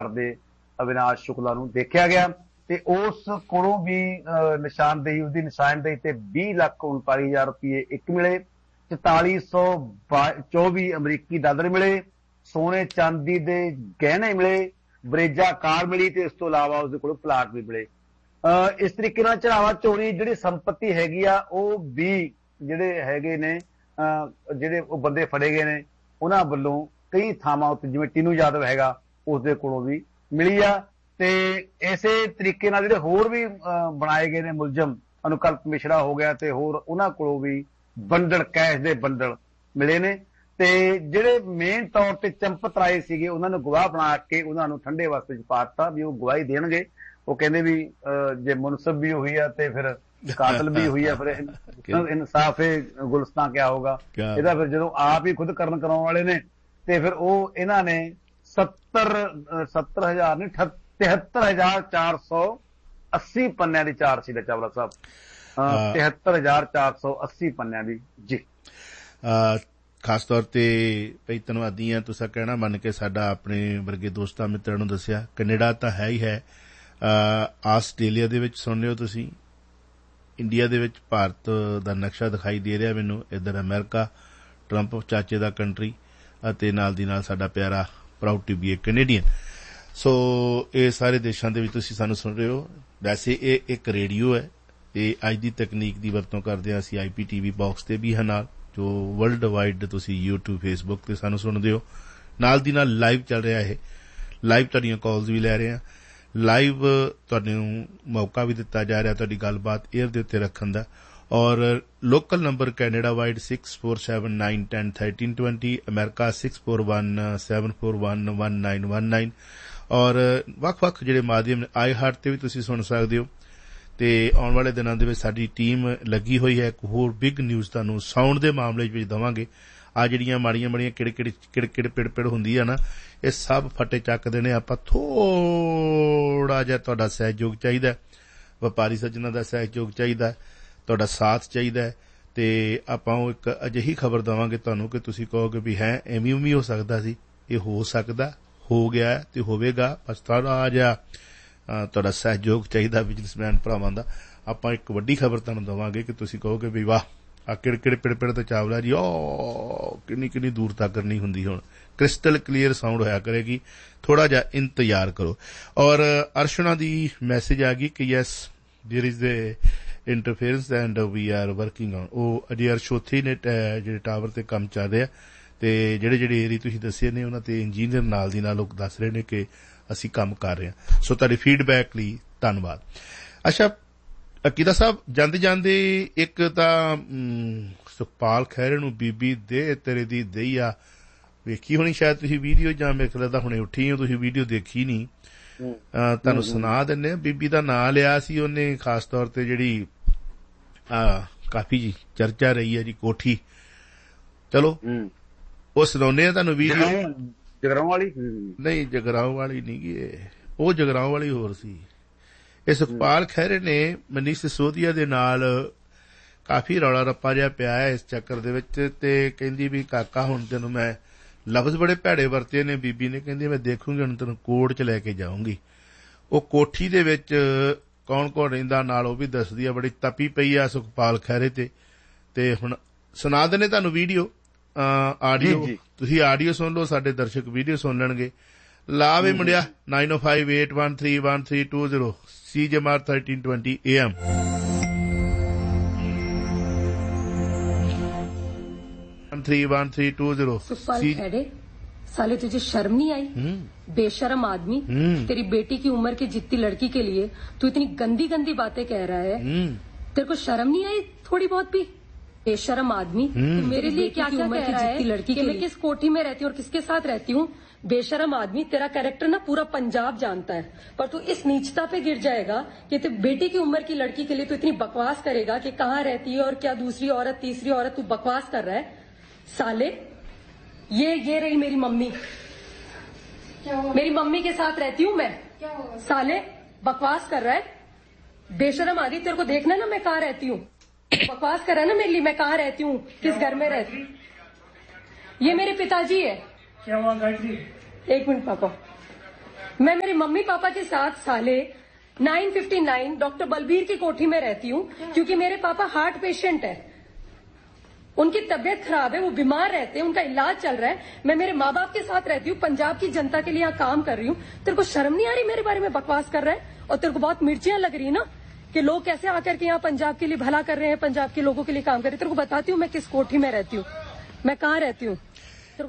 ਕਰਦੇ ਅਵਿਨਾਸ਼ ਸ਼ੁਕਲਾ ਨੂੰ ਦੇਖਿਆ ਗਿਆ ਤੇ ਉਸ ਕੋਲੋਂ ਵੀ ਨਿਸ਼ਾਨਦੇਹੀ ਉਸਦੀ ਨਿਸ਼ਾਨਦੇਹੀ ਤੇ 20,39,000 ਰੁਪਏ ਇੱਕ ਮਿਲੇ, 4424 ਅਮਰੀਕੀ ਡਾਲਰ ਮਿਲੇ, ਸੋਨੇ ਚਾਂਦੀ ਦੇ ਗਹਿਣੇ ਮਿਲੇ, ਬਰੇਜਾ ਕਾਰ ਮਿਲੀ ਤੇ ਇਸ ਤੋਂ ਇਲਾਵਾ ਉਸਦੇ ਕੋਲ ਪਲਾਟ ਵੀ ਮਿਲੇ। ਇਸ ਤਰੀਕੇ ਨਾਲ ਚੜਾਵਾ ਚੋਰੀ ਜਿਹੜੀ ਸੰਪत्ति ਹੈਗੀ ਆ ਉਹ ਵੀ ਜਿਹੜੇ ਹੈਗੇ ਨੇ ਜਿਹੜੇ ਉਹ ਬੰਦੇ ਫੜੇ ਗਏ ਨੇ ਉਹਨਾਂ ਵੱਲੋਂ ਕਈ ਥਾਵਾਂ ਉੱਤੇ ਜਿਵੇਂ ਟੀਨੂ ਯਾਦਵ ਹੈਗਾ ਉਸਦੇ ਕੋਲੋਂ ਵੀ ਮਿਲੀ ਆ ਤੇ ਇਸੇ ਤਰੀਕੇ ਨਾਲ ਜਿਹੜੇ ਹੋਰ ਵੀ ਬਣਾਏ ਗਏ ਨੇ ਮੁਲਜ਼ਮ, ਅਨੁਕਲਪ ਮਿਸ਼ਰਾ ਹੋ ਗਿਆ ਤੇ ਹੋਰ ਉਹਨਾਂ ਕੋਲੋਂ ਵੀ ਬੰਡਲ ਕੈਸ਼ ਦੇ ਬੰਡਲ ਮਿਲੇ ਨੇ ਤੇ ਜਿਹੜੇ ਮੇਨ ਤੌਰ ਤੇ ਚੰਪਤ ਰਾਏ ਸੀਗੇ ਉਹਨਾਂ ਨੂੰ ਗਵਾਹ ਬਣਾ ਕੇ ਉਹਨਾਂ ਨੂੰ ਠੰਡੇ ਵਾਸਤੇ ਚ ਪਾ ਦਿੱਤਾ ਵੀ ਉਹ ਗਵਾਹੀ ਦੇਣਗੇ। ਉਹ ਕਹਿੰਦੇ ਵੀ ਜੇ ਮੁਨਸਬ ਵੀ ਹੋਈ ਆ ਤੇ ਫਿਰ ਕਾਤਲ ਵੀ ਹੋਈ ਆ, ਫਿਰ ਇਨਸਾਫ ਗੁਲਸਤਾਨ ਕਿਆ ਹੋਗਾ ਇਹਦਾ। ਫਿਰ ਜਦੋਂ ਆਪ ਹੀ ਖੁਦ ਕਰਨ ਕਰਾਉਣ ਵਾਲੇ ਨੇ ਤੇ ਫਿਰ ਉਹ ਇਹਨਾਂ ਨੇ 70,000 ਨਹੀਂ 73,480 ਪੰਨਿਆਂ ਦੀ ਚਾਰਜ ਸੀ ਚਾਵਲਾ ਸਾਹਿਬ, 73,480 ਪੰਨਿਆਂ ਦੀ ਜੀ। ਖਾਸ ਤੌਰ ਤੇ ਭਈ ਧੰਨਵਾਦੀ ਆ, ਤੁਸੀਂ ਕਹਿਣਾ ਮੰਨ ਕੇ ਸਾਡਾ ਆਪਣੇ ਵਰਗੇ ਦੋਸਤਾਂ ਮਿੱਤਰਾਂ ਨੂੰ ਦੱਸਿਆ। ਕੈਨੇਡਾ ਤਾਂ ਹੈ ਹੀ ਹੈ, ਆਸਟ੍ਰੇਲੀਆ ਦੇ ਵਿੱਚ ਸੁਣ ਲਿਓ ਤੁਸੀਂ, ਇੰਡੀਆ ਦੇ ਵਿੱਚ ਭਾਰਤ ਦਾ ਨਕਸ਼ਾ ਦਿਖਾਈ ਦੇ ਰਿਹਾ ਮੈਨੂੰ, ਇੱਧਰ ਅਮਰੀਕਾ ਟਰੰਪ ਚਾਚੇ ਦਾ ਕੰਟਰੀ ਅਤੇ ਨਾਲ ਦੀ ਨਾਲ ਸਾਡਾ ਪਿਆਰਾ proud to B A Canadian. ਸੋ ਇਹ ਸਾਰੇ ਦੇਸ਼ਾਂ ਦੇ ਵਿੱਚ ਤੁਸੀਂ ਸਾਨੂੰ ਸੁਣ ਰਹੇ ਹੋ। ਵੈਸੇ ਇਹ ਇੱਕ ਰੇਡੀਓ ਹੈ ਤੇ ਅੱਜ ਦੀ ਤਕਨੀਕ ਦੀ ਵਰਤੋਂ ਕਰਦੇ ਹਾਂ ਅਸੀਂ IPTV ਬਾਕਸ ਤੇ ਵੀ ਹੈ ਨਾਲ, ਜੋ ਵਰਲਡ ਵਾਈਡ ਤੁਸੀਂ YouTube Facebook ਤੇ ਸਾਨੂੰ ਸੁਣਦੇ ਹੋ। ਨਾਲ ਦੀ ਨਾਲ ਲਾਈਵ ਚੱਲ ਰਿਹਾ ਇਹ, ਲਾਈਵ ਤੁਹਾਡੀਆਂ ਕਾਲਸ ਵੀ ਲੈ ਰਹੇ ਹਾਂ, ਲਾਈਵ ਤੁਹਾਨੂੰ ਮੌਕਾ ਵੀ ਦਿੱਤਾ ਜਾ ਰਿਹਾ ਤੁਹਾਡੀ ਗੱਲਬਾਤ ਏਅਰ ਦੇ ਉੱਤੇ ਰੱਖਣ ਦਾ। ਔਰ local number Canada wide 6479101320, America 6417411919 ਔਰ ਵੱਖ-ਵੱਖ ਜਿਹੜੇ ਮਾਧਿਅਮ ਨੇ ਆਈ ਹਾਰਟ ਤੇ ਵੀ ਤੁਸੀਂ ਸੁਣ ਸਕਦੇ ਹੋ। ਤੇ ਆਉਣ ਵਾਲੇ ਦਿਨਾਂ ਦੇ ਵਿੱਚ ਸਾਡੀ ਟੀਮ ਲੱਗੀ ਹੋਈ ਹੈ, ਇੱਕ ਹੋਰ ਬਿਗ ਨਿਊਜ਼ ਤੁਹਾਨੂੰ ਸਾਊਂਡ ਦੇ ਮਾਮਲੇ ਵਿੱਚ ਦੇਵਾਂਗੇ। ਆ ਜਿਹੜੀਆਂ ਮਾੜੀਆਂ ਕਿੜਕਿੜ ਪਿੜ ਹੁੰਦੀ ਆ ਨਾ, ਇਹ ਸਭ ਫੱਟੇ ਚੱਕਦੇ ਨੇ। ਆਪਾਂ ਥੋੜਾ ਜਿਹਾ ਤੁਹਾਡਾ ਸਹਿਯੋਗ ਚਾਹੀਦਾ, ਵਪਾਰੀ ਸੱਜਣਾਂ ਦਾ ਸਹਿਯੋਗ ਚਾਹੀਦਾ, ਤੁਹਾਡਾ ਸਾਥ ਚਾਹੀਦਾ ਹੈ ਤੇ ਆਪਾਂ ਉਹ ਇੱਕ ਅਜਿਹੀ ਖਬਰ ਦੇਵਾਂਗੇ ਤੁਹਾਨੂੰ ਕਿ ਤੁਸੀਂ ਕਹੋਗੇ ਵੀ ਹੈ ਐਵੇਂ ਉਮੀ ਹੋ ਸਕਦਾ ਸੀ, ਇਹ ਹੋ ਸਕਦਾ, ਹੋ ਗਿਆ ਤੇ ਹੋਵੇਗਾ। ਬਸ ਥੋੜਾ ਜਿਹਾ ਤੁਹਾਡਾ ਸਹਿਯੋਗ ਚਾਹੀਦਾ ਬਿਜ਼ਨਸਮੈਨ ਭਰਾਵਾਂ ਦਾ। ਆਪਾਂ ਇੱਕ ਵੱਡੀ ਖਬਰ ਤੁਹਾਨੂੰ ਦੇਵਾਂਗੇ ਕਿ ਤੁਸੀਂ ਕਹੋਗੇ ਵੀ ਵਾਹ ਆ ਕਿੜਕਿੜ ਪਿੜ ਤੇ ਚਾਵਲਾ ਜੀ ਉਹ ਕਿੰਨੀ ਦੂਰ ਤੱਕ ਨਹੀਂ ਹੁੰਦੀ, ਹੁਣ ਕ੍ਰਿਸਟਲ ਕਲੀਅਰ ਸਾਊਂਡ ਹੋਇਆ ਕਰੇਗੀ। ਥੋੜਾ ਜਿਹਾ ਇੰਤਜ਼ਾਰ ਕਰੋ। ਔਰ ਅਰਸ਼ਨਾ ਦੀ ਮੈਸੇਜ ਆ ਗਈ ਕਿ yes ਦੇयर is the interference and we are working on. ਉਹ ਅਜੇ ਅਰਸ਼ੋਥੀ ਨੇ ਜਿਹੜੇ ਟਾਵਰ ਤੇ ਕੰਮ ਚੱਲ ਰਿਹਾ ਤੇ ਜਿਹੜੇ ਏਰੀਆ ਤੁਸੀਂ ਦੱਸੇ ਨੇ ਉਹਨਾਂ ਤੇ ਇੰਜੀਨੀਅਰ ਨਾਲ ਦੀ ਨਾਲ ਲੋਕ ਦੱਸ ਰਹੇ ਨੇ ਕਿ ਅਸੀਂ ਕੰਮ ਕਰ ਰਹੇ ਹਾਂ। ਸੋ ਤੁਹਾਡੇ ਫੀਡਬੈਕ ਲਈ ਧੰਨਵਾਦ। ਅੱਛਾ ਅਕੀਦਾ ਸਾਹਿਬ, ਜਾਂਦੇ ਇੱਕ ਤਾਂ ਸੁਖਪਾਲ ਖਹਿਰੇ ਨੂੰ ਬੀਬੀ ਦੇ ਤੇਰੇ ਦੀ ਦਈ ਆ, ਵੇਖੀ ਹੋਣੀ ਸ਼ਾਇਦ ਤੁਸੀਂ ਵੀਡੀਓ, ਜਾਂ ਮੇਰੇ ਖਿਆਲ ਤਾਂ ਹੁਣੇ ਉੱਠੀ ਹੋ ਤੁਸੀਂ, ਵੀਡੀਓ ਦੇਖੀ ਨਹੀਂ, ਤੁਹਾਨੂੰ ਸੁਣਾ ਦਿੰਦੇ। ਬੀਬੀ ਦਾ ਨਾਂ ਲਿਆ ਸੀ ਉਹਨੇ ਖਾਸ ਤੌਰ ਤੇ, ਜਿਹੜੀ ਕਾਫੀ ਜੀ ਚਰਚਾ ਰਹੀ ਹੈ ਜੀ, ਕੋਠੀ। ਚਲੋ ਉਹ ਸੁਣਾਉਂਦੇ ਆ ਤੁਹਾਨੂੰ ਵੀਡੀਓ। ਜਗਰਾਉਂ ਵਾਲੀ ਨਹੀਂ, ਜਗਰਾਉਂ ਵਾਲੀ ਨਹੀਂ ਗੀ, ਉਹ ਜਗਰਾਉਂ ਵਾਲੀ ਹੋਰ ਸੀ। ਇਹ ਸੁਖਪਾਲ ਖਹਿਰੇ ਨੇ ਮਨੀਸ਼ ਸਿਸੋਦੀਆ ਦੇ ਨਾਲ ਕਾਫੀ ਰੌਲਾ ਰੱਪਾ ਜਿਹਾ ਪਿਆ ਹੈ ਇਸ ਚੱਕਰ ਦੇ ਵਿੱਚ, ਤੇ ਕਹਿੰਦੀ ਵੀ ਕਾਕਾ ਹੁਣ ਤੈਨੂੰ ਮੈਂ, ਲਫ਼ਜ਼ ਬੜੇ ਭੈੜੇ ਵਰਤੇ ਨੇ ਬੀਬੀ ਨੇ, ਕਹਿੰਦੀ ਮੈਂ ਦੇਖੂੰਗੀ ਹੁਣ ਤੈਨੂੰ ਕੋਰਟ 'ਚ ਲੈ ਕੇ ਜਾਊਂਗੀ। ਉਹ ਕੋਠੀ ਦੇ ਵਿੱਚ ਕੌਣ ਰਹਿੰਦਾ ਨਾਲ ਉਹ ਵੀ ਦੱਸਦੀ ਆ, ਬੜੀ ਤਪੀ ਪਈ ਆ ਸੁਖਪਾਲ ਖਹਿਰੇ ਤੇ ਹੁਣ ਸੁਣਾ ਦਿੰਦੇ ਤੁਹਾਨੂੰ ਵੀਡੀਓ ਆਡੀਓ, ਤੁਸੀਂ ਆਡੀਓ ਸੁਣ ਲਓ, ਸਾਡੇ ਦਰਸ਼ਕ ਵੀਡੀਓ ਸੁਣ ਲੈਣਗੇ। ਲਾ ਵੇ ਮੁੰਡਿਆ 9058131320 CJMR 1320 AM। साले तुझे शर्म नहीं आई? बेशर्म आदमी, तेरी बेटी की उम्र की जितनी लड़की के लिए तू इतनी गंदी गंदी बातें कह रहा है, तेरे को शर्म नहीं आई थोड़ी बहुत भी? बेशर्म आदमी, मेरे लिए क्या क्या कह रहा है लड़की कि मैं किस कोठी में रहती हूँ और किसके साथ रहती हूँ? बेशर्म आदमी, तेरा कैरेक्टर ना पूरा पंजाब जानता है, पर तू इस नीचता पे गिर जाएगा कि तेरी बेटी की उम्र की लड़की के लिए तू इतनी बकवास करेगा कि कहाँ रहती है और क्या दूसरी औरत तीसरी औरत, तू बकवास कर रहा है साले। ये रही मेरी मम्मी, मेरी मम्मी के साथ रहती हूँ मैं। साले बकवास कर रहा है, बेशर्म आदमी, तेरे को देखना ना मैं कहाँ रहती हूँ, बकवास कर रहा है ना मेरे लिए, मैं कहाँ रहती हूँ, किस घर में रहती हूँ। ये मेरे पिताजी है। क्या हुआ गायत्री? एक मिनट पापा, मैं मेरे मम्मी पापा के साथ साले 959 डॉक्टर बलबीर की कोठी में रहती हूँ, क्योंकि मेरे पापा हार्ट पेशेंट है, उनकी तबीयत खराब है, वो बीमार रहते हैं, उनका इलाज चल रहा है। मैं मेरे माँ बाप के साथ रहती हूँ, पंजाब की जनता के लिए यहाँ काम कर रही हूँ। तेरे को शर्म नहीं आ रही मेरे बारे में बकवास कर रहा है? और तेरे को बहुत मिर्चियां लग रही है ना कि लोग कैसे आकर के यहाँ पंजाब के लिए भला कर रहे हैं, पंजाब के लोगों के लिए काम कर रहे हैं। तेरे को बताती हूँ मैं किस कोठी में रहती हूँ, मैं कहाँ रहती हूँ। तेरे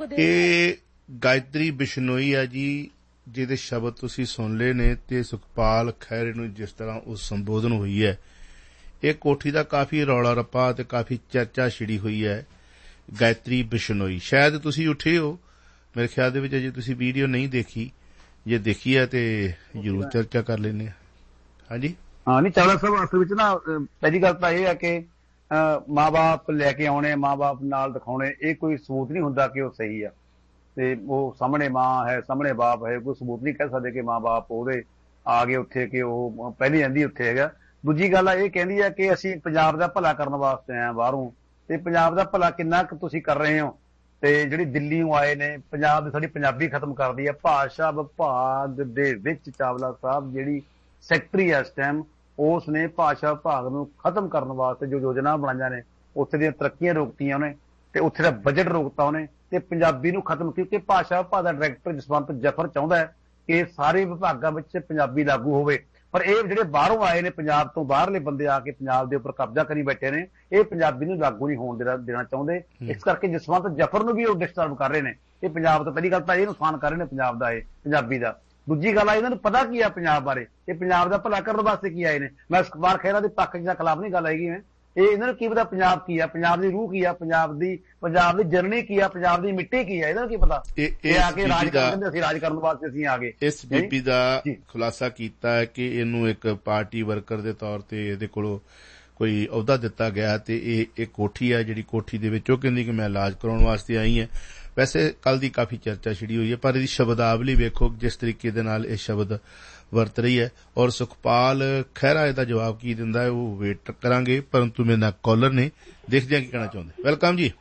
को गायत्री बिश्नोई है जी, ਜਿਹਦੇ ਸ਼ਬਦ ਤੁਸੀਂ ਸੁਣ ਲਏ ਨੇ ਤੇ ਸੁਖਪਾਲ ਖਹਿਰੇ ਨੂੰ ਜਿਸ ਤਰ੍ਹਾਂ ਉਹ ਸੰਬੋਧਨ ਹੋਈ ਹੈ, ਇਹ ਕੋਠੀ ਦਾ ਕਾਫੀ ਰੌਲਾ ਰੱਪਾ ਤੇ ਕਾਫੀ ਚਰਚਾ ਛਿੜੀ ਹੋਈ ਹੈ। ਗਾਇਤਰੀ ਬਿਸ਼ਨੋਈ, ਸ਼ਾਇਦ ਤੁਸੀਂ ਉੱਠੇ ਹੋ, ਮੇਰੇ ਖਿਆਲ ਦੇ ਵਿੱਚ ਅਜੇ ਤੁਸੀਂ ਵੀਡੀਓ ਨਹੀਂ ਦੇਖੀ, ਜੇ ਦੇਖੀ ਹੈ ਤੇ ਜ਼ਰੂਰ ਚਰਚਾ ਕਰ ਲੈਂਦੇ ਹਾਂ। ਹਾਂਜੀ ਹਾਂ, ਨਹੀਂ ਚਾਵਲਾ ਸਾਹਿਬ, ਅਸਲ ਵਿੱਚ ਨਾ ਪਹਿਲੀ ਗੱਲ ਤਾਂ ਇਹ ਹੈ ਕਿ ਮਾਂ-ਬਾਪ ਲੈ ਕੇ ਆਉਣੇ, ਮਾਂ-ਬਾਪ ਨਾਲ ਦਿਖਾਉਣੇ, ਇਹ ਕੋਈ ਸਬੂਤ ਨਹੀਂ ਹੁੰਦਾ ਕਿ ਉਹ ਸਹੀ ਆ। ਤੇ ਉਹ ਸਾਹਮਣੇ ਮਾਂ ਹੈ, ਸਾਹਮਣੇ ਬਾਪ ਹੈ, ਕੋਈ ਸਬੂਤ ਨਹੀਂ ਕਹਿ ਸਕਦੇ ਕਿ ਮਾਂ ਬਾਪ ਉਹਦੇ ਆ ਗਏ ਉੱਥੇ ਕਿ ਉਹ ਪਹਿਲੀ ਰਹਿੰਦੀ ਉੱਥੇ ਹੈਗਾ। ਦੂਜੀ ਗੱਲ ਇਹ ਕਹਿੰਦੀ ਹੈ ਕਿ ਅਸੀਂ ਪੰਜਾਬ ਦਾ ਭਲਾ ਕਰਨ ਵਾਸਤੇ ਆਏ ਬਾਹਰੋਂ, ਤੇ ਪੰਜਾਬ ਦਾ ਭਲਾ ਕਿੰਨਾ ਕੁ ਤੁਸੀਂ ਕਰ ਰਹੇ ਹੋ। ਤੇ ਜਿਹੜੀ ਦਿੱਲੀੋਂ ਆਏ ਨੇ, ਪੰਜਾਬ ਦੀ ਸਾਡੀ ਪੰਜਾਬੀ ਖਤਮ ਕਰਦੀ ਹੈ। ਭਾਸ਼ਾ ਵਿਭਾਗ ਦੇ ਵਿੱਚ ਚਾਵਲਾ ਸਾਹਿਬ ਜਿਹੜੀ ਸੈਕਟਰੀ ਹੈ ਇਸ ਟਾਈਮ, ਉਸ ਨੇ ਭਾਸ਼ਾ ਵਿਭਾਗ ਨੂੰ ਖਤਮ ਕਰਨ ਵਾਸਤੇ ਜੋ ਯੋਜਨਾ ਬਣਾਈਆਂ ਨੇ, ਉੱਥੇ ਦੀਆਂ ਤਰੱਕੀਆਂ ਰੋਕਤੀਆਂ ਉਹਨੇ ਤੇ ਉੱਥੇ ਦਾ ਬਜਟ ਰੋਕਤਾ ਉਹਨੇ ਤੇ ਪੰਜਾਬੀ ਨੂੰ ਖਤਮ, ਕਿਉਂਕਿ ਭਾਸ਼ਾ ਵਿਭਾਗ ਦਾ ਡਾਇਰੈਕਟਰ ਜਸਵੰਤ ਜਫਰ ਚਾਹੁੰਦਾ ਹੈ ਕਿ ਸਾਰੇ ਵਿਭਾਗਾਂ ਵਿੱਚ ਪੰਜਾਬੀ ਲਾਗੂ ਹੋਵੇ। ਪਰ ਇਹ ਜਿਹੜੇ ਬਾਹਰੋਂ ਆਏ ਨੇ, ਪੰਜਾਬ ਤੋਂ ਬਾਹਰਲੇ ਬੰਦੇ ਆ ਕੇ ਪੰਜਾਬ ਦੇ ਉੱਪਰ ਕਬਜ਼ਾ ਕਰੀ ਬੈਠੇ ਨੇ, ਇਹ ਪੰਜਾਬੀ ਨੂੰ ਲਾਗੂ ਨਹੀਂ ਹੋਣ ਦੇਣਾ ਚਾਹੁੰਦੇ। ਇਸ ਕਰਕੇ ਜਸਵੰਤ ਜਫਰ ਨੂੰ ਵੀ ਉਹ ਡਿਸਟਰਬ ਕਰ ਰਹੇ ਨੇ। ਇਹ ਪੰਜਾਬ ਤੋਂ ਪਹਿਲੀ ਗੱਲ ਤਾਂ ਇਹ ਨੁਕਸਾਨ ਕਰ ਰਹੇ ਨੇ ਪੰਜਾਬ ਦਾ, ਇਹ ਪੰਜਾਬੀ ਦਾ। ਦੂਜੀ ਗੱਲ ਆ, ਇਹਨਾਂ ਨੂੰ ਪਤਾ ਕੀ ਆ ਪੰਜਾਬ ਬਾਰੇ, ਇਹ ਪੰਜਾਬ ਦਾ ਭਲਾ ਕਰਨ ਵਾਸਤੇ ਕੀ ਆਏ ਨੇ। ਮੈਂ ਸੁਖਪਾਲ ਖਹਿਰਾ ਦੇ ਪੱਖ ਦੇ ਖਿਲਾਫ ਨਹੀਂ ਗੱਲ ਹੈਗੀ, ਮੈਂ ਇਹ ਇਹਨਾਂ ਨੂੰ ਕੀ ਪਤਾ ਪੰਜਾਬ ਕੀ ਆ, ਪੰਜਾਬ ਦੀ ਰੂਹ ਕੀ ਆ, ਪੰਜਾਬ ਦੀ ਜਰਨੀ ਕੀ ਆ, ਪੰਜਾਬ ਦੀ ਮਿੱਟੀ ਕੀ ਆ, ਇਹਨਾਂ ਨੂੰ ਕੀ ਪਤਾ। ਇਹ ਆ ਕੇ ਰਾਜ ਕਰਦੇ, ਅਸੀਂ ਰਾਜ ਕਰਨ ਵਾਸਤੇ ਅਸੀਂ ਆ ਗਏ। ਇਸ ਬੀਬੀ ਦਾ ਖੁਲਾਸਾ ਕੀਤਾ ਹੈ ਕਿ ਇਹਨੂੰ ਇੱਕ ਪਾਰਟੀ ਵਰਕਰ ਦੇ ਤੌਰ ਤੇ ਇਹਦੇ ਕੋਲੋਂ ਕੋਈ ਅਹੁਦਾ ਦਿੱਤਾ ਗਿਆ ਤੇ ਇਹ ਕੋਠੀ ਹੈ, ਜਿਹੜੀ ਕੋਠੀ ਦੇ ਵਿੱਚ ਉਹ ਕਹਿੰਦੀ ਕਿ ਮੈਂ ਇਲਾਜ ਕਰਾਉਣ ਵਾਸਤੇ ਆਈ ਹਾਂ। ਵੈਸੇ ਕੱਲ ਦੀ ਕਾਫੀ ਚਰਚਾ ਛਿੜੀ ਹੋਈ ਹੈ, ਪਰ ਇਹਦੀ ਸ਼ਬਦਾਵਲੀ ਵੇਖੋ ਜਿਸ ਤਰੀਕੇ ਦੇ ਨਾਲ ਇਹ ਸ਼ਬਦ ਵਰਤ ਰਹੀ ਹੈ। ਔਰ ਸੁਖਪਾਲ ਖਹਿਰਾ ਇਹਦਾ ਜਵਾਬ ਕੀ ਦਿੰਦਾ ਹੈ ਉਹ ਵੇਟ ਕਰਾਂਗੇ, ਪਰੰਤੂ ਮੇਰੇ ਨਾਲ ਕਾਲਰ ਨੇ, ਦੇਖਦੇ ਹਾਂ ਕੀ ਕਹਿਣਾ ਚਾਹੁੰਦੇ। ਵੈਲਕਮ ਜੀ।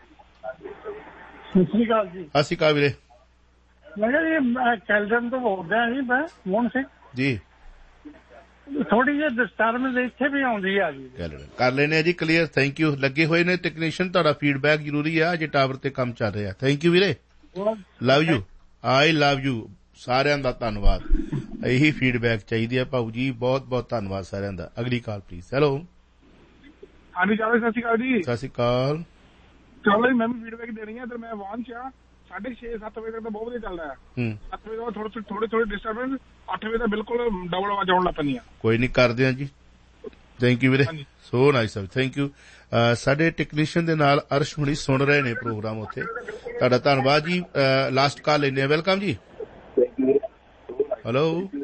ਸਤਿ ਸ਼੍ਰੀ ਅਕਾਲ ਜੀ। ਸਤਿ ਸ਼੍ਰੀ ਅਕਾਲ ਵੀਰੇ। ਮੈਂ ਕਿਹਾ ਜੀ, ਮੈਂ ਕੈਲਡਨ ਤੋਂ ਬੋਲ ਰਿਹਾ ਜੀ, ਮੈਂ ਮੋਹਨ ਸਿੰਘ ਜੀ। ਥੋੜੀ ਜਿਹੀ ਡਿਸਟਰਬੈਂਸ ਇੱਥੇ ਵੀ ਆਉਂਦੀ ਆ ਜੀ। ਕਰ ਲੈਣੇ ਆ ਜੀ ਕਲੀਅਰ, ਥੈਂਕ ਯੂ। ਲੱਗੇ ਹੋਏ ਨੇ ਟੈਕਨੀਸ਼ੀਅਨ, ਤੁਹਾਡਾ ਫੀਡਬੈਕ ਜ਼ਰੂਰੀ ਆ, ਅਜੇ ਟਾਵਰ ਤੇ ਕੰਮ ਚੱਲ ਰਿਹਾ। ਥੈਂਕ ਯੂ ਵੀਰੇ, love you, I love you. ਸਾਰਿਆਂ ਦਾ ਧੰਨਵਾਦ, ਇਹੀ ਫੀਡਬੈਕ ਚਾਹੀਦੀ ਹੈ ਭਾਊ ਜੀ, ਬਹੁਤ ਬਹੁਤ ਧੰਨਵਾਦ ਸਾਰਿਆਂ ਦਾ। ਅਗਲੀ ਕਾਲ ਪਲੀਜ਼। ਹੈਲੋ। ਹਾਂਜੀ ਚਾਵਲਾ, ਸਤਿ ਸ਼੍ਰੀ ਅਕਾਲ ਜੀ। ਸਤਿ ਸ਼੍ਰੀ ਅਕਾਲ। ਚਾਵਲਾ ਜੀ, ਮੈਂ ਵੀ ਫੀਡਬੈਕ ਦੇਣੀ ਹੈ। ਮੈਂ ਵਾਹਨ ਚ ਆ, 6:30-7 ਵਜੇ ਤੱਕ ਤਾਂ ਬਹੁਤ ਵਧੀਆ ਚੱਲਦਾ ਹੈ। 7 ਵਜੇ ਤੋਂ ਥੋੜੇ ਡਿਸਟਰਬੈਂਸ, 8 ਵਜੇ ਤਾਂ ਬਿਲਕੁਲ ਡਬਲ ਆਵਾਜ਼ ਆਉਣ ਲੱਗ ਪੈਂਦੀਆਂ। ਕੋਈ ਨਹੀਂ, ਕਰਦੇ ਆ ਜੀ। ਥੈਂਕ ਯੂ ਵੀਰੇ, so nice sir, thank you. ਸਾਡੇ ਟੈਕਨੀਸ਼ੀਅਨ ਦੇ ਨਾਲ ਅਰਸ਼ ਹੁਣੀ ਸੁਣ ਰਹੇ ਨੇ ਪ੍ਰੋਗਰਾਮ ਉੱਥੇ, ਤੁਹਾਡਾ ਧੰਨਵਾਦ ਜੀ। ਲਾਸਟ ਕਾਲ ਲੈਂਦੇ ਆ। ਵੈਲਕਮ ਜੀ। ਹੈਲੋ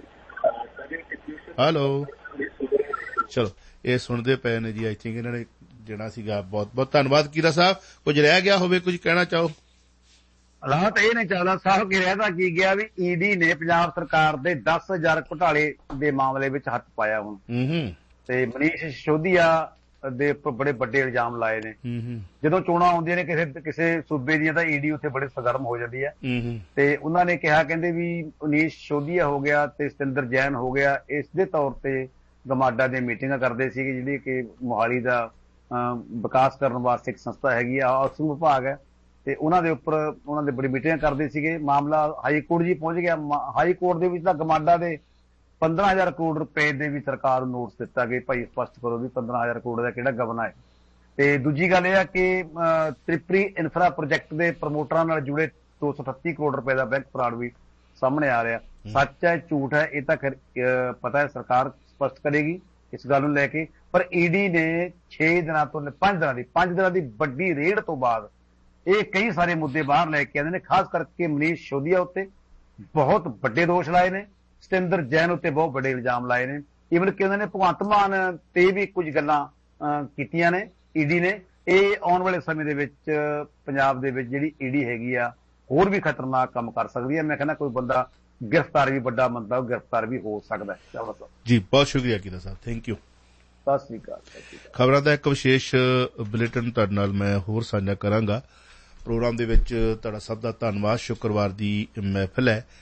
ਹੈਲੋ, ਚਲੋ ਇਹ ਸੁਣਦੇ ਪਏ ਨੇ ਜੀ। ਆਈ ਥਿੰਕ ਇਹਨਾਂ ਨੇ ਜਿਹੜਾ ਸੀਗਾ, ਬਹੁਤ ਬਹੁਤ ਧੰਨਵਾਦ। ਕੀਰਾ ਸਾਹਿਬ, ਕੁਝ ਰਹਿ ਗਿਆ ਹੋਵੇ, ਕੁਝ ਕਹਿਣਾ ਚਾਹੋ। ਹਾਲਾਤ ਇਹ ਨਹੀਂ ਚਾਵਲਾ ਸਾਹਿਬ ਕਿ ਰਹਿਦਾ ਕੀ ਗਿਆ ਵੀ ਈਡੀ ਨੇ ਪੰਜਾਬ ਸਰਕਾਰ ਦੇ 10,000 ਘੁਟਾਲੇ ਦੇ ਮਾਮਲੇ ਵਿੱਚ ਹੱਥ ਪਾਇਆ ਹੁਣ, ਤੇ ਮਨੀਸ਼ ਸਿਸੋਦੀਆ ਦੇ ਉੱਪਰ ਬੜੇ ਵੱਡੇ ਇਲਜ਼ਾਮ ਲਾਏ ਨੇ। ਜਦੋਂ ਚੋਣਾਂ ਆਉਂਦੀਆਂ ਨੇ ਕਿਸੇ ਸੂਬੇ ਦੀਆਂ ਤਾਂ ਈਡੀ ਉੱਥੇ ਬੜੇ ਸਰਗਰਮ ਹੋ ਜਾਂਦੀ ਹੈ। ਤੇ ਉਹਨਾਂ ਨੇ ਕਿਹਾ, ਕਹਿੰਦੇ ਵੀ ਮਨੀਸ਼ ਸਿਸੋਦੀਆ ਹੋ ਗਿਆ ਤੇ ਸਤਿੰਦਰ ਜੈਨ ਹੋ ਗਿਆ, ਇਸ ਦੇ ਤੌਰ ਤੇ ਗਮਾਡਾ ਦੀਆਂ ਮੀਟਿੰਗਾਂ ਕਰਦੇ ਸੀਗੇ, ਜਿਹੜੀ ਕਿ ਮੋਹਾਲੀ ਦਾ ਵਿਕਾਸ ਕਰਨ ਵਾਸਤੇ ਇੱਕ ਸੰਸਥਾ ਹੈਗੀ ਆ, ਹਾਊਸਿੰਗ ਵਿਭਾਗ ਹੈ, ਤੇ ਉਹਨਾਂ ਦੇ ਉੱਪਰ ਉਹਨਾਂ ਦੇ ਬੜੀ ਮੀਟਿੰਗਾਂ ਕਰਦੇ ਸੀਗੇ। ਮਾਮਲਾ ਹਾਈ ਕੋਰਟ ਜੀ ਪਹੁੰਚ ਗਿਆ। ਹਾਈ ਕੋਰਟ ਦੇ ਵਿੱਚ ਤਾਂ ਗਮਾਡਾ ਦੇ 15,000 ਕਰੋੜ ਰੁਪਏ ਦੇ ਵੀ ਸਰਕਾਰ ਨੂੰ ਨੋਟਿਸ ਦਿੱਤਾ ਕਿ ਭਾਈ ਸਪਸ਼ਟ ਕਰੋ ਵੀ 15,000 ਕਰੋੜ ਦਾ ਕਿਹੜਾ ਗਬਨਾ ਹੈ। ਤੇ ਦੂਜੀ ਗੱਲ ਇਹ ਆ ਕਿ ਤ੍ਰਿਪਰੀ ਇਨਫਰਾ ਪ੍ਰੋਜੈਕਟ ਦੇ ਪ੍ਰਮੋਟਰਾਂ ਨਾਲ ਜੁੜੇ 238 ਕਰੋੜ ਰੁਪਏ ਦਾ ਬੈਂਕ ਫਰਾਡ ਵੀ ਸਾਹਮਣੇ ਆ ਰਿਹਾ। ਸੱਚ ਹੈ ਝੂਠ ਹੈ ਇਹ ਤਾਂ ਪਤਾ ਹੈ, ਸਰਕਾਰ ਸਪਸ਼ਟ ਕਰੇਗੀ ਇਸ ਗੱਲ ਨੂੰ ਲੈ ਕੇ। ਪਰ ਈਡੀ ਨੇ 5 ਦਿਨਾਂ ਦੀ ਵੱਡੀ ਰੇਡ ਤੋਂ ਬਾਅਦ ਇਹ ਕਈ ਸਾਰੇ ਮੁੱਦੇ ਬਾਹਰ ਲੈ ਕੇ ਆਉਂਦੇ ਨੇ। ਖਾਸ ਕਰਕੇ ਮਨੀਸ਼ ਸਿਸੋਦੀਆ ਉੱਤੇ ਬਹੁਤ ਵੱਡੇ ਦੋਸ਼ ਲਾਏ ਨੇ, ਸਤਿੰਦਰ ਜੈਨ ਉੱਤੇ ਬਹੁਤ ਵੱਡੇ ਇਲਜ਼ਾਮ ਲਾਏ ਨੇ। ਈਵਨ ਕਿ ਉਹਨਾਂ ਨੇ ਭਗਵੰਤ ਮਾਨ ਤੇ ਵੀ ਕੁਝ ਗੱਲਾਂ ਕੀਤੀਆਂ ਨੇ ਈਡੀ ਨੇ। ਇਹ ਆਉਣ ਵਾਲੇ ਸਮੇਂ ਦੇ ਵਿੱਚ ਪੰਜਾਬ ਦੇ ਵਿੱਚ ਜਿਹੜੀ ਈਡੀ ਹੈਗੀ ਆ, ਹੋਰ ਵੀ ਖਤਰਨਾਕ ਕੰਮ ਕਰ ਸਕਦੀ ਹੈ। ਮੈਂ ਕਹਿੰਦਾ ਕੋਈ ਬੰਦਾ ਗ੍ਰਿਫਤਾਰ ਵੀ, ਵੱਡਾ ਬੰਦਾ ਗ੍ਰਿਫਤਾਰ ਵੀ ਹੋ ਸਕਦਾ ਹੈ। ਜੀ ਬਹੁਤ ਸ਼ੁਕਰੀਆ ਕੀਰਾ ਸਾਹਿਬ, ਥੈਂਕ ਯੂ। ਸਤਿ ਸ੍ਰੀ ਅਕਾਲ। ਖਬਰਾਂ ਦਾ ਇੱਕ ਵਿਸ਼ੇਸ਼ ਬੁਲੇਟਿਨ ਤੁਹਾਡੇ ਨਾਲ ਮੈਂ ਹੋਰ ਸਾਂਝਾ ਕਰਾਂਗਾ ਪ੍ਰੋਗਰਾਮ ਦੇ ਵਿੱਚ। ਤੁਹਾਡਾ ਸਭ ਦਾ ਧੰਨਵਾਦ। ਸ਼ੁੱਕਰਵਾਰ ਦੀ ਮਹਿਫਲ ਹੈ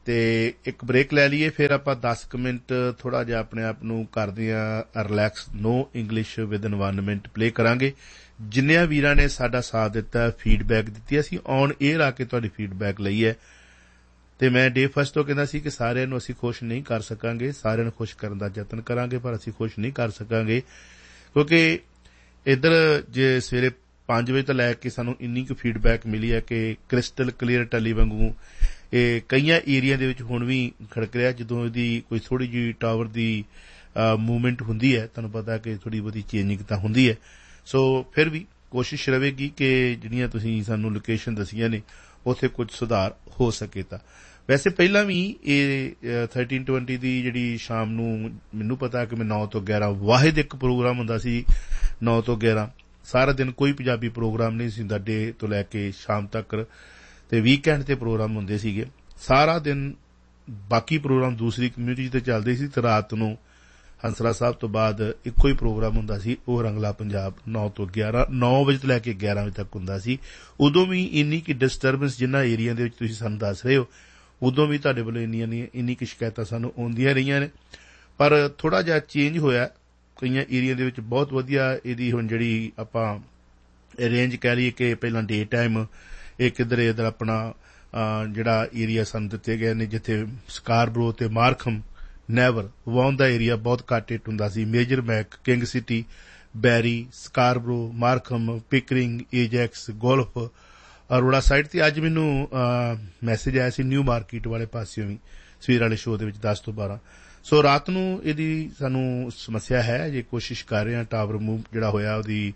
ਤੇ ਇੱਕ ਬ੍ਰੇਕ ਲੈ ਲਈਏ, ਫਿਰ ਆਪਾਂ 10 ਮਿੰਟ ਥੋੜਾ ਜਿਹਾ ਆਪਣੇ ਆਪ ਨੂੰ ਕਰਦੇ ਆ relax, no English with environment play ਕਰਾਂਗੇ। ਜਿੰਨਿਆਂ ਵੀਰਾਂ ਨੇ ਸਾਡਾ ਸਾਥ ਦਿੱਤਾ, ਫੀਡਬੈਕ ਦਿੱਤੀ, ਅਸੀਂ ਔਨ 에ਅਰ ਆ ਕੇ ਤੁਹਾਡੀ ਫੀਡਬੈਕ ਲਈ ਹੈ। ਤੇ ਮੈਂ ਡੇ ਫਸਟ ਤੋਂ ਕਹਿੰਦਾ ਸੀ ਕਿ ਸਾਰਿਆਂ ਨੂੰ ਅਸੀਂ ਖੁਸ਼ ਨਹੀਂ ਕਰ ਸਕਾਂਗੇ, ਸਾਰਿਆਂ ਨੂੰ ਖੁਸ਼ ਕਰਨ ਦਾ ਯਤਨ ਕਰਾਂਗੇ, ਪਰ ਅਸੀਂ ਖੁਸ਼ ਨਹੀਂ ਕਰ ਸਕਾਂਗੇ ਕਿਉਂਕਿ ਇੱਧਰ ਜੇ ਸਵੇਰੇ 5 ਵਜੇ ਤੋਂ ਲੈ ਕੇ ਸਾਨੂੰ ਇੰਨੀ ਕੁ ਫੀਡਬੈਕ ਮਿਲੀ ਹੈ ਕਿ ਕ੍ਰਿਸਟਲ ਕਲੀਅਰ ਟੱਲੀ ਵਾਂਗੂ ਇਹ ਕਈਆਂ ਏਰੀਆ ਦੇ ਵਿੱਚ ਹੁਣ ਵੀ ਖੜਕ ਰਿਹਾ। ਜਦੋਂ ਇਹਦੀ ਕੋਈ ਥੋੜ੍ਹੀ ਜਿਹੀ ਟਾਵਰ ਦੀ ਮੂਵਮੈਂਟ ਹੁੰਦੀ ਹੈ, ਤੁਹਾਨੂੰ ਪਤਾ ਕਿ ਥੋੜ੍ਹੀ ਬਹੁਤੀ ਚੇਂਜਿੰਗ ਤਾਂ ਹੁੰਦੀ ਹੈ। ਸੋ ਫਿਰ ਵੀ ਕੋਸ਼ਿਸ਼ ਰਹੇਗੀ ਕਿ ਜਿਹੜੀਆਂ ਤੁਸੀਂ ਸਾਨੂੰ ਲੋਕੇਸ਼ਨ ਦੱਸੀਆਂ ਨੇ ਉੱਥੇ ਕੁਝ ਸੁਧਾਰ ਹੋ ਸਕੇ। ਤਾਂ ਵੈਸੇ ਪਹਿਲਾਂ ਵੀ ਇਹ 1320 ਦੀ ਜਿਹੜੀ ਸ਼ਾਮ ਨੂੰ ਮੈਨੂੰ ਪਤਾ ਕਿ ਮੈਂ 9 ਤੋਂ 11 ਵਾਹਿਦ ਇੱਕ ਪ੍ਰੋਗਰਾਮ ਹੁੰਦਾ ਸੀ, 9 ਤੋਂ 11 ਸਾਰਾ ਦਿਨ ਕੋਈ ਪੰਜਾਬੀ ਪ੍ਰੋਗਰਾਮ ਨਹੀਂ ਸੀ ਹੁੰਦਾ, ਡੇ ਤੋਂ ਲੈ ਕੇ ਸ਼ਾਮ ਤੱਕ, ਤੇ ਵੀਕਐਂਡ ਤੇ ਪ੍ਰੋਗਰਾਮ ਹੁੰਦੇ ਸੀਗੇ ਸਾਰਾ ਦਿਨ। ਬਾਕੀ ਪ੍ਰੋਗਰਾਮ ਦੂਸਰੀ ਕਮਿਊਨਿਟੀ ਤੇ ਚੱਲਦੇ ਸੀ ਤੇ ਰਾਤ ਨੂੰ ਹੰਸਰਾ ਸਾਹਿਬ ਤੋਂ ਬਾਅਦ ਇੱਕੋ ਹੀ ਪ੍ਰੋਗਰਾਮ ਹੁੰਦਾ ਸੀ, ਉਹ ਰੰਗਲਾ ਪੰਜਾਬ 9 ਤੋਂ 11, 9 ਵਜੇ ਤੋਂ ਲੈ ਕੇ 11 ਵਜੇ ਤੱਕ ਹੁੰਦਾ ਸੀ। ਉਦੋਂ ਵੀ ਇੰਨੀ ਕਿ ਡਿਸਟਰਬੈਂਸ ਜਿੰਨਾ ਏਰੀਆ ਦੇ ਵਿੱਚ ਤੁਸੀਂ ਸਾਨੂੰ ਦੱਸ ਰਹੇ ਹੋ, ਉਦੋਂ ਵੀ ਤੁਹਾਡੇ ਵੱਲੋਂ ਇੰਨੀ ਕਿ ਸ਼ਿਕਾਇਤਾਂ ਸਾਨੂੰ ਆਉਂਦੀਆਂ ਰਹੀਆਂ ਨੇ। ਪਰ ਥੋੜਾ ਜਿਹਾ ਚੇਂਜ ਹੋਇਆ ਕਈਆਂ ਏਰੀਆ ਦੇ ਵਿੱਚ, ਬਹੁਤ ਵਧੀਆ ਇਹਦੀ ਹੁਣ ਜਿਹੜੀ ਆਪਾਂ ਰੇਂਜ ਕਹਿ ਲਈਏ ਕਿ ਪਹਿਲਾਂ ਡੇ ਟਾਈਮ ਇਹ ਕਿੱਧਰ ਇੱਧਰ ਆਪਣਾ ਜਿਹੜਾ ਏਰੀਆ ਸਾਨੂੰ ਦਿੱਤੇ ਗਏ ਨੇ, ਜਿੱਥੇ ਸਕਾਰਬਰੋ ਤੇ ਮਾਰਖਮ ਨੈਵਰ ਵਾਉਣ ਦਾ ਏਰੀਆ ਬਹੁਤ ਘੱਟ ਹਿੱਟ ਹੁੰਦਾ ਸੀ, ਮੇਜਰ ਮੈਕ, ਕਿੰਗ ਸਿਟੀ, ਬੈਰੀ, Scarborough, ਮਾਰਖਮ, Pickering, ਏਜੈਕਸ, golf, Arora side ਤੇ। ਅੱਜ ਮੈਨੂੰ ਮੈਸੇਜ ਆਇਆ ਸੀ ਨਿਊ ਮਾਰਕੀਟ ਵਾਲੇ ਪਾਸਿਓਂ ਵੀ ਸਵੇਰ ਵਾਲੇ ਸ਼ੋਅ ਦੇ ਵਿੱਚ 10 ਤੋਂ 12। ਸੋ ਰਾਤ ਨੂੰ ਇਹਦੀ ਸਾਨੂੰ ਸਮੱਸਿਆ ਹੈ, ਜੇ ਕੋਸ਼ਿਸ਼ ਕਰ ਰਹੇ ਹਾਂ ਟਾਵਰ ਮੂਵ ਜਿਹੜਾ ਹੋਇਆ ਉਹਦੀ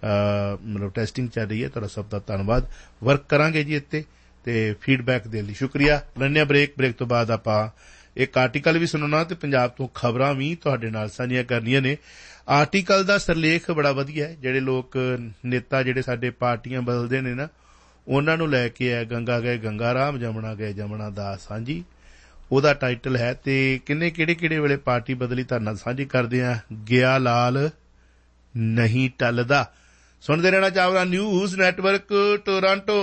ਮਤਲਬ ਟੈਸਟਿੰਗ ਚੱਲ ਰਹੀ ਹੈ। ਤੁਹਾਡਾ ਸਭ ਦਾ ਧੰਨਵਾਦ, ਵਰਕ ਕਰਾਂਗੇ ਜੀ ਇੱਥੇ, ਤੇ ਫੀਡਬੈਕ ਦੇਣ ਲਈ ਸ਼ੁਕਰੀਆ। ਲੈਂਦੇ ਹਾਂ ਬ੍ਰੇਕ ਤੋਂ ਬਾਅਦ ਆਪਾਂ ਇੱਕ ਆਰਟੀਕਲ ਵੀ ਸੁਣਾਉਣਾ ਤੇ ਪੰਜਾਬ ਤੋਂ ਖਬਰਾਂ ਵੀ ਤੁਹਾਡੇ ਨਾਲ ਸਾਂਝੀਆਂ ਕਰਨੀਆਂ ਨੇ। ਆਰਟੀਕਲ ਦਾ ਸਿਰਲੇਖ ਬੜਾ ਵਧੀਆ ਹੈ, ਜਿਹੜੇ ਲੋਕ ਨੇਤਾ ਜਿਹੜੇ ਸਾਡੇ ਪਾਰਟੀਆਂ ਬਦਲਦੇ ਨੇ ਨਾ, ਉਹਨਾਂ ਨੂੰ ਲੈ ਕੇ ਹੈ ਗੰਗਾ ਗਏ ਗੰਗਾ ਰਾਮ, ਜਮਨਾ ਗਏ ਜਮਨਾ ਦਾਸ ਸਾਂਝੀ, ਉਹਦਾ ਟਾਈਟਲ ਹੈ। ਤੇ ਕਿੰਨੇ ਕਿਹੜੇ ਵੇਲੇ ਪਾਰਟੀ ਬਦਲੀ ਤੁਹਾਡੇ ਨਾਲ ਸਾਂਝੀ ਕਰਦੇ ਆ। ਗਿਆ ਲਾਲ ਨਹੀਂ ਟੱਲਦਾ। ਸੁਣਦੇ ਰਹਿਣਾ ਚਾਵਲਾ ਨਿਊਜ਼ ਨੈਟਵਰਕ ਟੋਰਾਂਟੋ।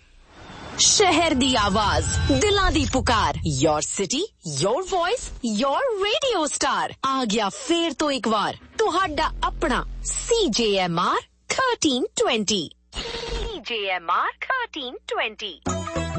शहर दी आवाज, दिलां दी पुकार, your city, your voice, your radio star. आ गया फेर तो एक बार तुहाडा अपना CJMR 1320। CJMR 1320।